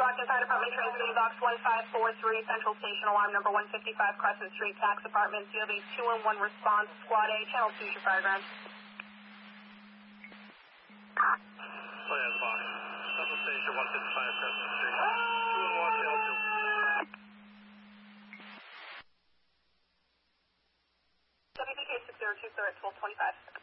Brockton Fire Department, Train City Box 1543, Central Station, alarm number 155, Crescent Street, Tax Apartments. You have a 2-in-1 response. Squad A, channel 2 is your fire ground. Play as box. Central Station, 155, Crescent Street. 2-in-1, channel 2. WPK 6023 at 1225.